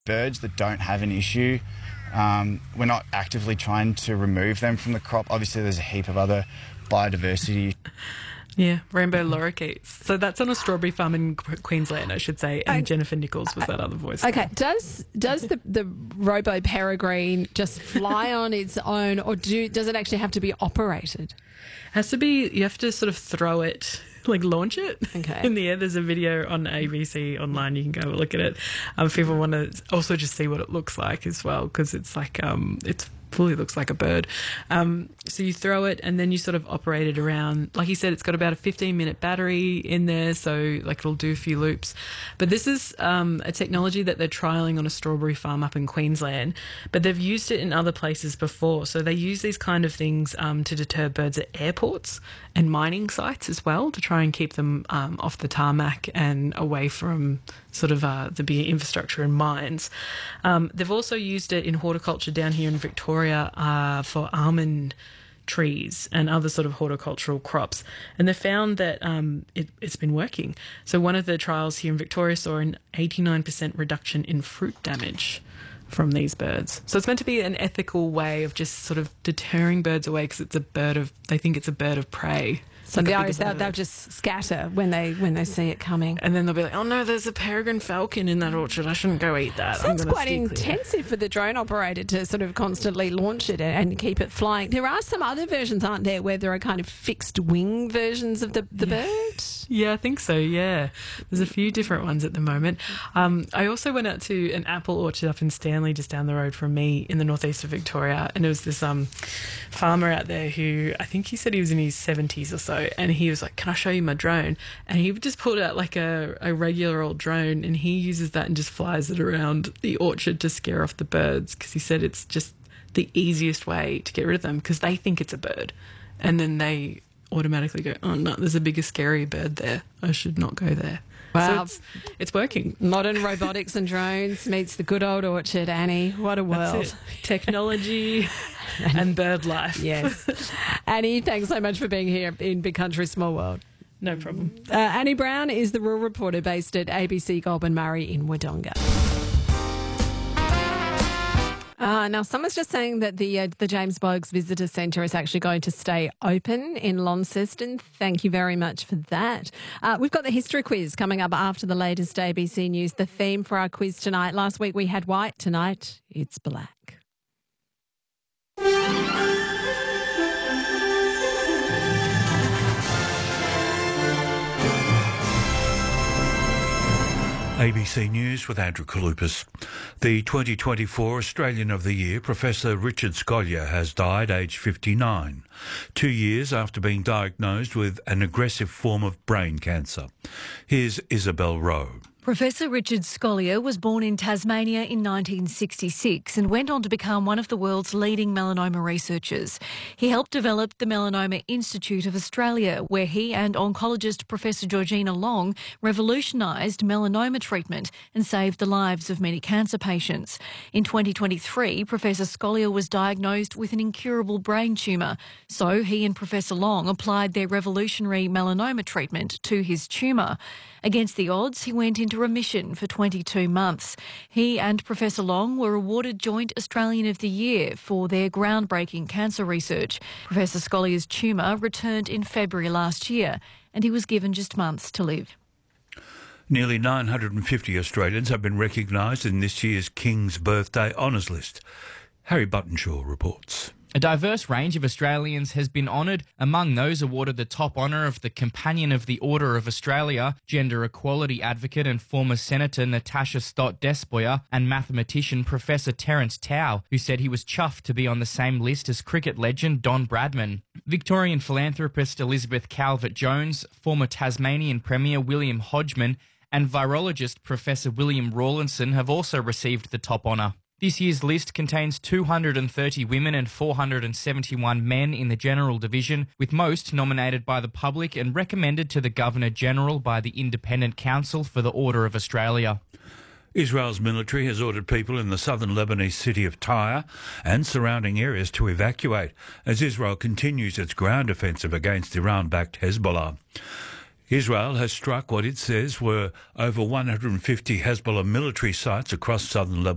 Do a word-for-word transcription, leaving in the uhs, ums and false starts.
birds that don't have an issue, um, we're not actively trying to remove them from the crop. Obviously, there's a heap of other biodiversity. Yeah, rainbow lorikeets. So that's on a strawberry farm in Queensland, I should say. And I, Jennifer Nichols was that other voice. Okay, does does the, the Robo Peregrine just fly on its own, or do does it actually have to be operated? Has to be, you have to sort of throw it, like launch it okay. in the air. There's a video on A B C online. You can go look at it. Um, if people want to also just see what it looks like as well, because it's like, um, it's fully looks like a bird. Um, so you throw it and then you sort of operate it around. Like you said, it's got about a fifteen minute battery in there, so like it'll do a few loops. But this is um, a technology that they're trialling on a strawberry farm up in Queensland, but they've used it in other places before. So they use these kind of things um, to deter birds at airports and mining sites as well, to try and keep them um, off the tarmac and away from sort of uh, the bigger infrastructure and mines. Um, they've also used it in horticulture down here in Victoria uh, for almond trees and other sort of horticultural crops. And they found that um, it, it's been working. So one of the trials here in Victoria saw an eighty-nine percent reduction in fruit damage from these birds. So it's meant to be an ethical way of just sort of deterring birds away, because it's a bird of, they think it's a bird of prey. So the idea is they'll, they'll just scatter when they when they see it coming. And then they'll be like, oh no, there's a peregrine falcon in that orchard. I shouldn't go eat that. Sounds quite steer intensive clear. for the drone operator to sort of constantly launch it and keep it flying. There are some other versions, aren't there, where there are kind of fixed wing versions of the, the yeah. bird? Yeah, I think so, yeah. There's a few different ones at the moment. Um, I also went out to an apple orchard up in Stanley, just down the road from me in the northeast of Victoria, and it was this um, farmer out there who, I think he said he was in his seventies or so, and he was like, can I show you my drone? And he just pulled out like a, a regular old drone, and he uses that and just flies it around the orchard to scare off the birds, because he said it's just the easiest way to get rid of them, because they think it's a bird. And then they automatically go, oh no, there's a bigger scary bird there. I should not go there. Wow. So it's, it's working. Modern robotics and drones meets the good old orchard, Annie. What a world. That's it. Technology and bird life. Yes. Annie, thanks so much for being here in Big Country, Small World. No problem. Uh, Annie Brown is the rural reporter based at A B C Goulburn Murray in Wodonga. Uh, now, someone's just saying that the uh, the James Boggs Visitor Centre is actually going to stay open in Launceston. Thank you very much for that. Uh, we've got the history quiz coming up after the latest A B C News. The theme for our quiz tonight, last week we had white, tonight it's black. A B C News with Andrew Kalupas. The twenty twenty-four Australian of the Year, Professor Richard Scolyer, has died aged fifty-nine, two years after being diagnosed with an aggressive form of brain cancer. Here's Isabel Rowe. Professor Richard Scolyer was born in Tasmania in nineteen sixty-six and went on to become one of the world's leading melanoma researchers. He helped develop the Melanoma Institute of Australia, where he and oncologist Professor Georgina Long revolutionised melanoma treatment and saved the lives of many cancer patients. In twenty twenty-three, Professor Scolyer was diagnosed with an incurable brain tumour, so he and Professor Long applied their revolutionary melanoma treatment to his tumour. Against the odds, he went into remission for twenty-two months. He and Professor Long were awarded Joint Australian of the Year for their groundbreaking cancer research. Professor Scolyer's tumour returned in February last year, and he was given just months to live. Nearly nine hundred fifty Australians have been recognised in this year's King's Birthday Honours List. Harry Buttonshaw reports. A diverse range of Australians has been honoured. Among those awarded the top honour of the Companion of the Order of Australia, gender equality advocate and former Senator Natasha Stott-Despoja, and mathematician Professor Terence Tao, who said he was chuffed to be on the same list as cricket legend Don Bradman. Victorian philanthropist Elizabeth Calvert-Jones, former Tasmanian Premier William Hodgman, and virologist Professor William Rawlinson have also received the top honour. This year's list contains two hundred thirty women and four hundred seventy-one men in the General Division, with most nominated by the public and recommended to the Governor-General by the Independent Council for the Order of Australia. Israel's military has ordered people in the southern Lebanese city of Tyre and surrounding areas to evacuate as Israel continues its ground offensive against Iran-backed Hezbollah. Israel has struck what it says were over one hundred fifty Hezbollah military sites across southern Lebanon.